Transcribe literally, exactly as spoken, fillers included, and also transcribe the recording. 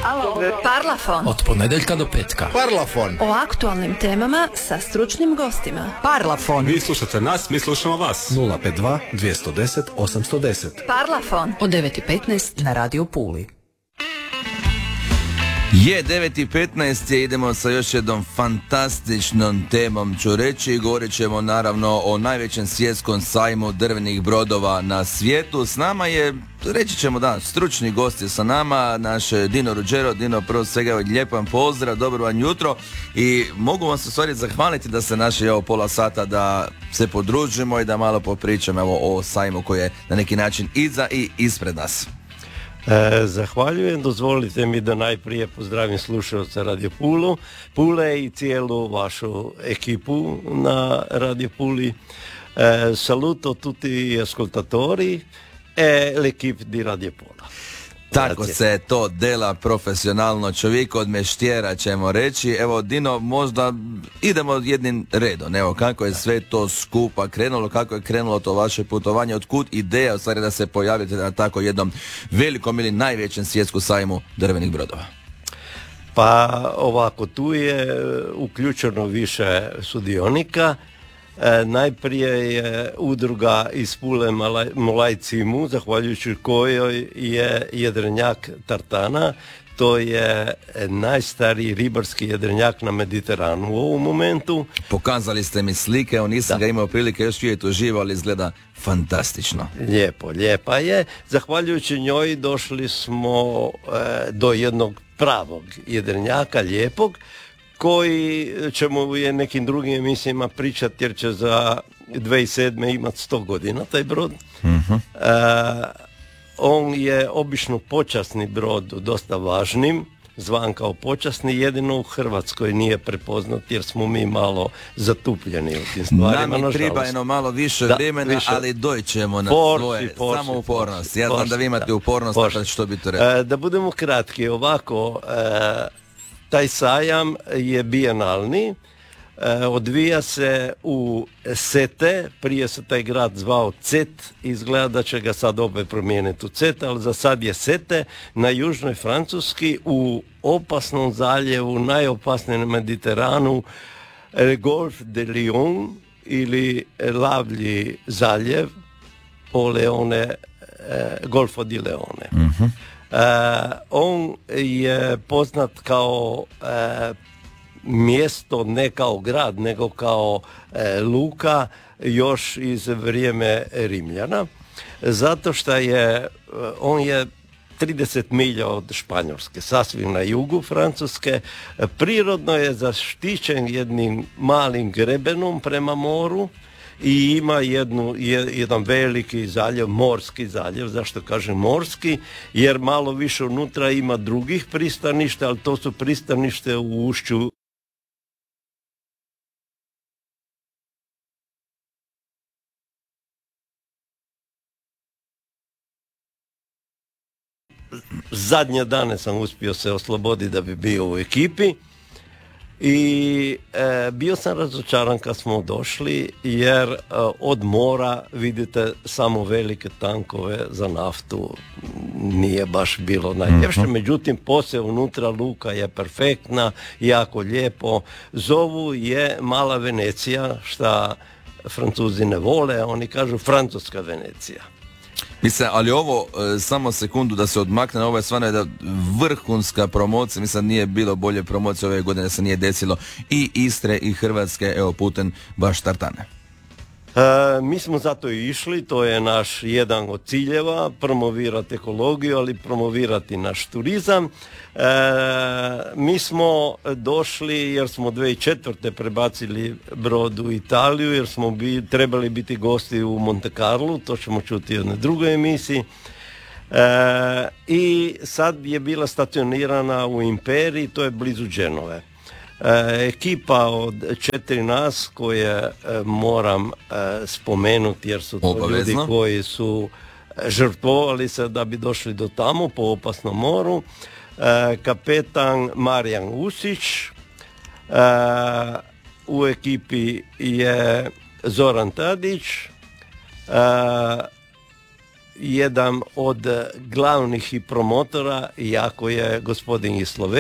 Alo. Parlafon. Od ponedjeljka do petka. Parlafon. O aktualnim temama sa stručnim gostima. Parlafon. Vi slušate nas, mi slušamo vas. nula pet dva dvjesto deset osamsto deset. Parlafon. Od devet i petnaest na Radio Puli. Je, devet i petnaest je, idemo sa još jednom fantastičnom temom, ću reći, govorit ćemo naravno o najvećem svjetskom sajmu drvenih brodova na svijetu. S nama je, reći ćemo da, stručni gost je sa nama, naš Dino Ruđero. Dino, prvo svega lijep vam pozdrav, dobro vam jutro i mogu vam se u stvari zahvaliti da se naše evo pola sata da se podružimo i da malo popričamo evo o sajmu koji je na neki način iza i ispred nas. E, zahvaljujem, dozvolite mi da najprije pozdravim slušalce Radio Pulu, Pule i cijelu vašu ekipu na Radio Puli. E, saluto tutti ascoltatori e l'equipe di Radio Pula. Tako Grazie. se to dela profesionalno, čovjek od meštjera ćemo reći. Evo Dino, možda idemo jednim redom, evo kako je sve to skupa krenulo, kako je krenulo to vaše putovanje, otkud ideja u stvari da se pojavite na tako jednom velikom ili najvećem svjetskom sajmu drvenih brodova? Pa ovako, tu je uključeno više sudionika. E, najprije je udruga iz Pule Malaj, Molaj Cimu, zahvaljujući kojoj je jedrenjak Tartana. To je najstariji ribarski jedrenjak na Mediteranu u ovom momentu. Pokazali ste mi slike, on nisam Da. ga imao prilike još vidjeti uživo, ali izgleda fantastično. Lijepo, lijepa je. Zahvaljujući njoj došli smo e, do jednog pravog jedrenjaka, lijepog, koji ćemo u nekim drugim emisijama pričati jer će za dvije tisuće sedme imati sto godina taj brod. Uh-huh. E, on je obično počasni brod, dosta važnim, zvan kao počasni, jedino u Hrvatskoj nije prepoznat jer smo mi malo zatupljeni u tim stvarima. Nam je treba jedno malo više Da, vremena, više. ali doćemo na Porsi, svoje, porsi, samo upornost. porsi, Ja znam porsi, da vi imate da. upornost, Porsi. pa što bi to rekao? E, da budemo kratki, ovako, e, taj sajam je bijenalni, e, odvija se u Sete, prije se taj grad zvao Cet, izgleda da će ga sad opet promijeniti u Cet, ali za sad je Sete, na južnoj Francuski, u opasnom zaljevu, najopasnijem na Mediteranu, e, Golf de Lion ili Lavlji zaljev, po Leone, e, Golfo di Leone. Uh-huh. Uh, on je poznat kao uh, mjesto, ne kao grad, nego kao uh, luka još iz vrijeme Rimljana, zato što je, uh, on je trideset milja od Španjolske, sasvim na jugu Francuske. Prirodno je zaštićen jednim malim grebenom prema moru i ima jednu, jedan veliki zaljev, morski zaljev. Zašto kažem morski? Jer malo više unutra ima drugih pristaništa, ali to su pristanište u ušću zadnje dane sam uspio se osloboditi da bi bio u ekipi. I e, bio sam razočaran kad smo došli jer e, od mora vidite samo velike tankove za naftu, nije baš bilo najljepše, mm-hmm. Međutim poslije unutra luka je perfektna, jako lijepo, zovu je mala Venecija, šta Francuzi ne vole, oni kažu francuska Venecija. Mislim, ali ovo, e, samo sekundu da se odmakne, ovo je stvarno jedna vrhunska promocija, mislim nije bilo bolje promocije ove godine, se nije desilo i Istre i Hrvatske, evo putem baš Tartane. E, mi smo zato i išli, to je naš jedan od ciljeva, promovirati ekologiju, ali promovirati naš turizam. E, mi smo došli jer smo dvije tisuće četvrte prebacili brod u Italiju, jer smo bi, trebali biti gosti u Monte Carlo, to ćemo čuti u jednoj drugoj emisiji. E, I sad je bila stacionirana u Imperiji, to je blizu Dženove. E, ekipa od četiri nas koje e, moram e, spomenuti jer su to Obavezno. ljudi koji su žrtvovali se da bi došli do tamo po opasnom moru. E, kapetan Marijan Usić, e, u ekipi je Zoran Tadić, e, jedan od glavnih i promotora, iako je gospodin iz Slovenije,